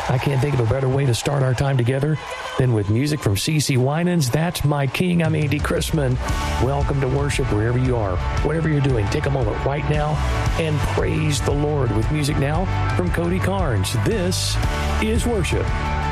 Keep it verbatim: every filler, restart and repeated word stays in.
I can't think of a better way to start our time together than with music from C C Winans. That's my king. I'm Andy Chrisman. Welcome to worship wherever you are. Whatever you're doing, take a moment right now and praise the Lord with music now from Cody Carnes. This is worship.